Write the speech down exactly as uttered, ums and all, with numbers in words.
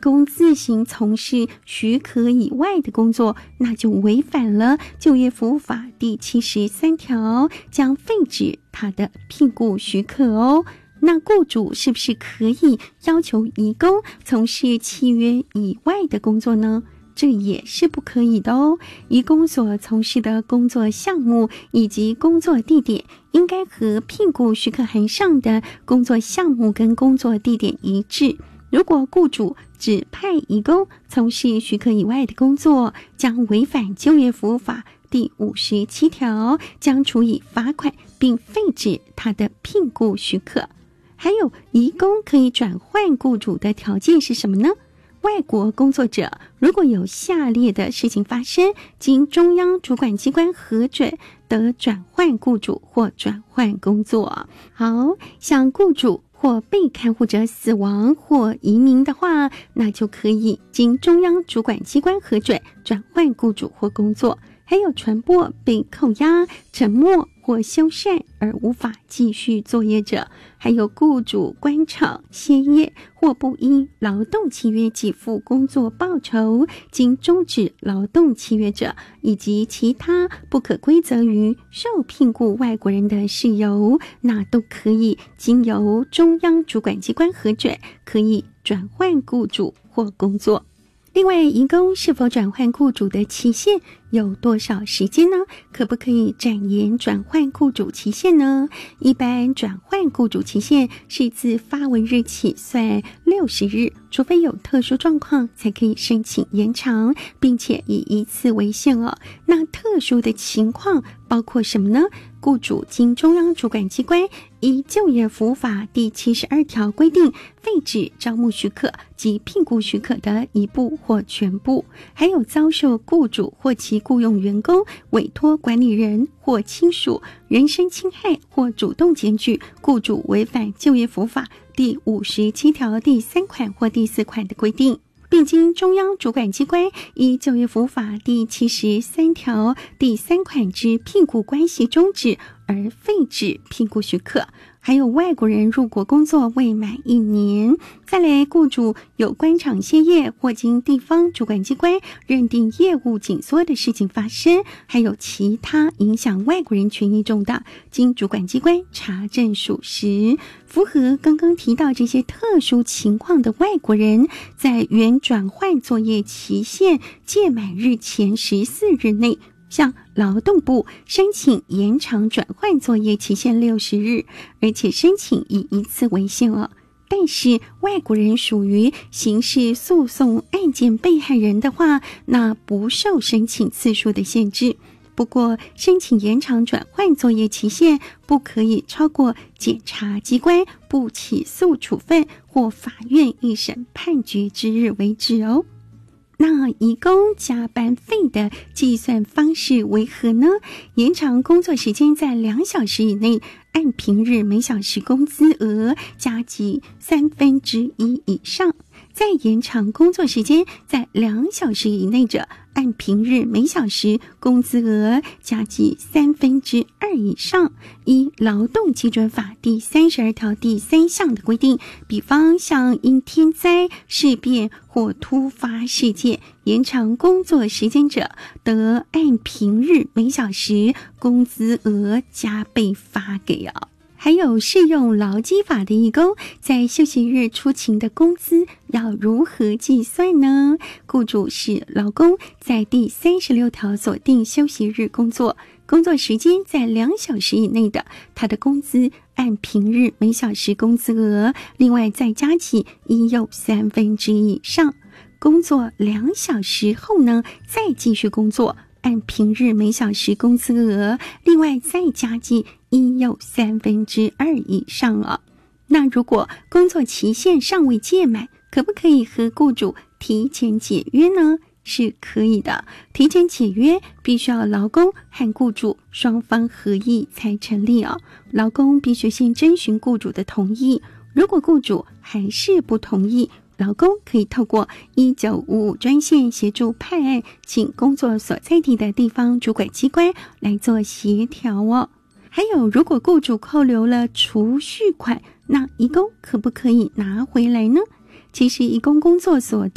工自行从事许可以外的工作，那就违反了就业服务法第七十三条，将废止他的聘雇许可哦。那雇主是不是可以要求移工从事契约以外的工作呢？这也是不可以的哦。移工所从事的工作项目以及工作地点应该和聘雇许可函上的工作项目跟工作地点一致。如果雇主指派移工从事许可以外的工作，将违反就业服务法第五十七条，将处以罚款并废止他的聘雇许可。还有，移工可以转换雇主的条件是什么呢？外国工作者如果有下列的事情发生，经中央主管机关核准，得转换雇主或转换工作。好，像雇主或被看护者死亡或移民的话，那就可以经中央主管机关核准转换雇主或工作。还有传播被扣押、沉没或修缮而无法继续作业者，还有雇主关厂歇业或不依劳动契约给付工作报酬，经终止劳动契约者，以及其他不可归责于受聘雇外国人的事由，那都可以经由中央主管机关核准，可以转换雇主或工作。另外，移工是否转换雇主的期限有多少时间呢？可不可以展延转换雇主期限呢？一般转换雇主期限是自发文日起算六十日，除非有特殊状况才可以申请延长，并且以一次为限哦。那特殊的情况包括什么呢？雇主经中央主管机关依就业服务法第七十二条规定废止招募许可及聘雇许可的一部或全部，还有遭受雇主或其雇用员工、委托管理人或亲属人身侵害或主动检举雇主违反就业服务法第五十七条第三款或第四款的规定，并经中央主管机关依就业服务法第七十三条第三款之聘雇关系终止而废止聘雇许可。还有外国人入国工作未满一年，再来雇主有关厂歇业或经地方主管机关认定业务紧缩的事情发生，还有其他影响外国人权益重大，经主管机关查证属实，符合刚刚提到这些特殊情况的外国人，在原转换作业期限届满日前十四日内向劳动部申请延长转换作业期限六十日，而且申请以一次为限哦。但是外国人属于刑事诉讼案件被害人的话，那不受申请次数的限制。不过申请延长转换作业期限不可以超过检察机关不起诉处分或法院一审判决之日为止哦。那移工加班费的计算方式为何呢？延长工作时间在两小时以内，按平日每小时工资额加计三分之一以上；再延长工作时间在两小时以内者，按平日每小时工资额加计三分之二以上。依劳动基准法第三十二条第三项的规定，比方像因天灾、事变或突发事件延长工作时间者，得按平日每小时工资额加倍发给哦。还有适用劳基法的移工在休息日出勤的工资要如何计算呢？雇主使劳工在第三十六条锁定休息日工作，工作时间在两小时以内的，他的工资按平日每小时工资额另外再加起应有三分之一以上。工作两小时后呢，再继续工作，按平日每小时工资额另外再加计应有三分之二以上了。那如果工作期限尚未届满，可不可以和雇主提前解约呢？是可以的。提前解约必须要劳工和雇主双方合意才成立哦。劳工必须先征询雇主的同意，如果雇主还是不同意，劳工可以透过一九五五专线协助派案，请工作所在地的地方主管机关来做协调哦。还有，如果雇主扣留了储蓄款，那移工可不可以拿回来呢？其实移工工作所